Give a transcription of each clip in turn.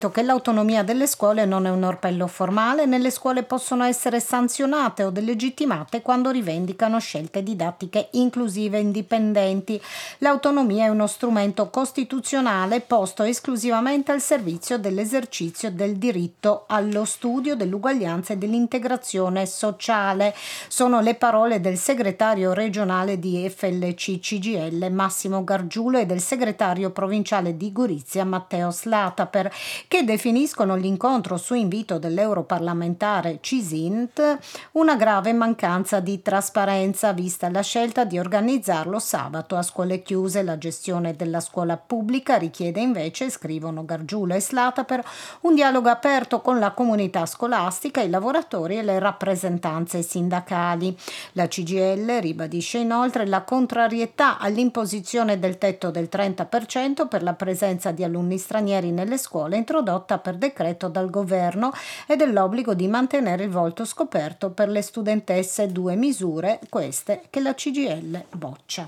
che l'autonomia delle scuole non è un orpello formale, né le scuole possono essere sanzionate o delegittimate quando rivendicano scelte didattiche inclusive e indipendenti. L'autonomia è uno strumento costituzionale posto esclusivamente al servizio dell'esercizio del diritto allo studio, dell'uguaglianza e dell'integrazione sociale. Sono le parole del segretario regionale di FLC-CGIL Massimo Gargiulo e del segretario provinciale di Gorizia Matteo Slataper, che definiscono l'incontro su invito dell'europarlamentare Cisint una grave mancanza di trasparenza, vista la scelta di organizzarlo sabato a scuole chiuse. La gestione della scuola pubblica richiede invece, scrivono Gargiulo e Slataper, un dialogo aperto con la comunità scolastica, i lavoratori e le rappresentanze sindacali. La CGIL ribadisce inoltre la contrarietà all'imposizione del tetto del 30% per la presenza di alunni stranieri nelle scuole introdotta per decreto dal governo e dell'obbligo di mantenere il volto scoperto per le studentesse, 2 misure queste che la CGIL boccia.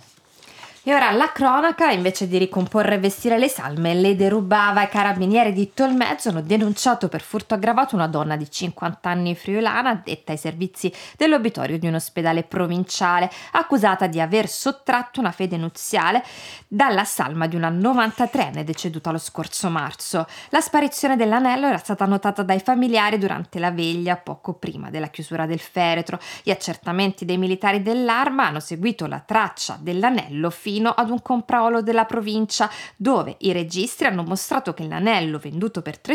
E ora la cronaca: invece di ricomporre e vestire le salme, le derubava. I carabinieri di Tolmezzo hanno denunciato per furto aggravato una donna di 50 anni friulana addetta ai servizi dell'obitorio di un ospedale provinciale, accusata di aver sottratto una fede nuziale dalla salma di una 93enne deceduta lo scorso marzo. La sparizione dell'anello era stata notata dai familiari durante la veglia poco prima della chiusura del feretro. Gli accertamenti dei militari dell'Arma hanno seguito la traccia dell'anello fino ad un compraolo della provincia, dove i registri hanno mostrato che l'anello, venduto per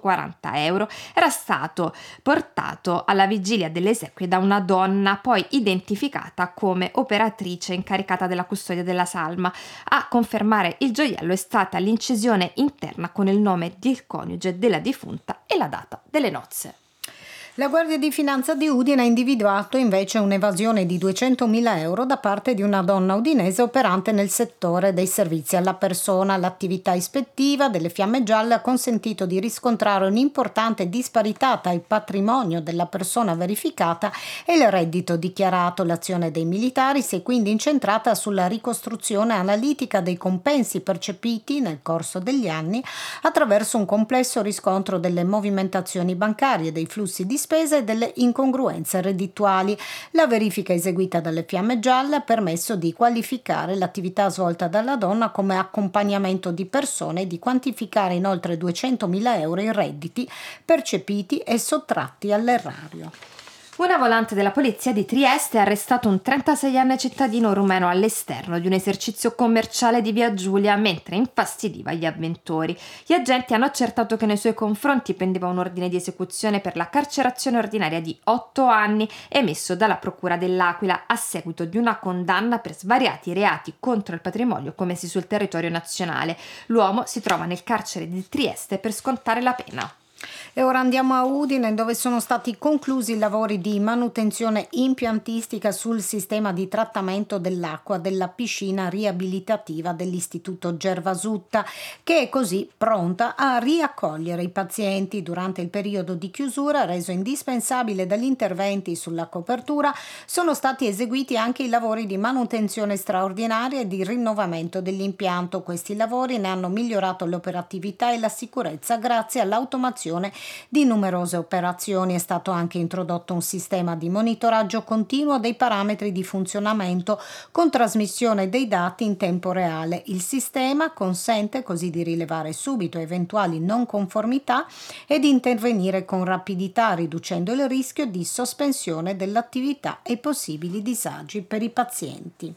340 euro, era stato portato alla vigilia delle esequie da una donna poi identificata come operatrice incaricata della custodia della salma. A confermare il gioiello è stata l'incisione interna con il nome del coniuge della defunta e la data delle nozze. La Guardia di Finanza di Udine ha individuato invece un'evasione di 200.000 euro da parte di una donna udinese operante nel settore dei servizi alla persona. L'attività ispettiva delle Fiamme Gialle ha consentito di riscontrare un'importante disparità tra il patrimonio della persona verificata e il reddito dichiarato. L'azione dei militari si è quindi incentrata sulla ricostruzione analitica dei compensi percepiti nel corso degli anni attraverso un complesso riscontro delle movimentazioni bancarie, dei flussi di spese e delle incongruenze reddituali. La verifica eseguita dalle Fiamme Gialle ha permesso di qualificare l'attività svolta dalla donna come accompagnamento di persone e di quantificare in oltre 200.000 euro i redditi percepiti e sottratti all'erario. Una volante della polizia di Trieste ha arrestato un 36enne cittadino rumeno all'esterno di un esercizio commerciale di Via Giulia mentre infastidiva gli avventori. Gli agenti hanno accertato che nei suoi confronti pendeva un ordine di esecuzione per la carcerazione ordinaria di 8 anni emesso dalla Procura dell'Aquila a seguito di una condanna per svariati reati contro il patrimonio commessi sul territorio nazionale. L'uomo si trova nel carcere di Trieste per scontare la pena. E ora andiamo a Udine, dove sono stati conclusi i lavori di manutenzione impiantistica sul sistema di trattamento dell'acqua della piscina riabilitativa dell'Istituto Gervasutta, che è così pronta a riaccogliere i pazienti. Durante il periodo di chiusura, reso indispensabile dagli interventi sulla copertura, sono stati eseguiti anche i lavori di manutenzione straordinaria e di rinnovamento dell'impianto. Questi lavori ne hanno migliorato l'operatività e la sicurezza grazie all'automazione di numerose operazioni. È stato anche introdotto un sistema di monitoraggio continuo dei parametri di funzionamento con trasmissione dei dati in tempo reale. Il sistema consente così di rilevare subito eventuali non conformità e di intervenire con rapidità, riducendo il rischio di sospensione dell'attività e possibili disagi per i pazienti.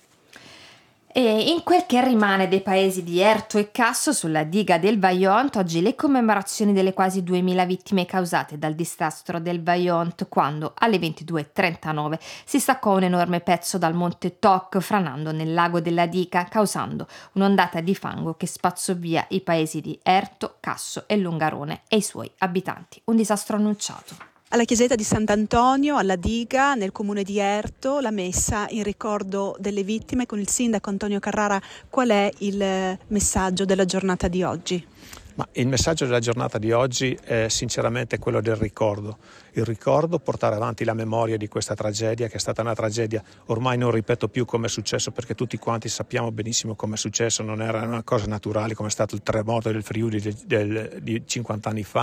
E in quel che rimane dei paesi di Erto e Casso, sulla diga del Vajont, oggi le commemorazioni delle quasi 2000 vittime causate dal disastro del Vajont, quando alle 22:39 si staccò un enorme pezzo dal monte Toc, franando nel lago della diga, causando un'ondata di fango che spazzò via i paesi di Erto, Casso e Longarone e i suoi abitanti. Un disastro annunciato. Alla chiesetta di Sant'Antonio, alla diga, nel comune di Erto, la messa in ricordo delle vittime con il sindaco Antonio Carrara. Qual è il messaggio della giornata di oggi? Ma il messaggio della giornata di oggi è sinceramente quello del ricordo. Il ricordo, portare avanti la memoria di questa tragedia, che è stata una tragedia, ormai non ripeto più come è successo, perché tutti quanti sappiamo benissimo come è successo, non era una cosa naturale come è stato il terremoto del Friuli di 50 anni fa.